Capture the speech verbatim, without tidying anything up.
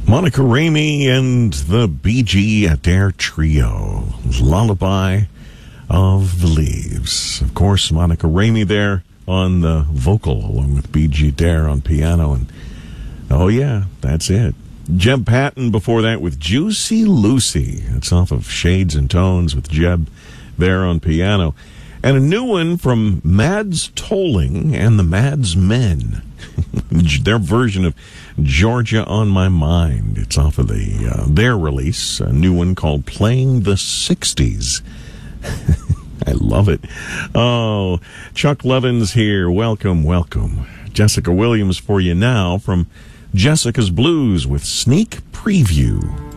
Monica Ramey and the Bee Gee Adair Trio, Lullaby of the Leaves. Of course, Monica Ramey there on the vocal, along with Bee Gee Adair on piano. And oh yeah, that's it. Jeb Patton before that with Juicy Lucy. It's off of Shades and Tones with Jeb there on piano. And a new one from Mads Tolling and the Mads Men. Their version of Georgia on My Mind. It's off of the uh, their release, a new one called Playing the sixties. I love it. Oh, Chuck Levin's here. Welcome, welcome. Jessica Williams for you now from Jessica's Blues with Sneak Preview.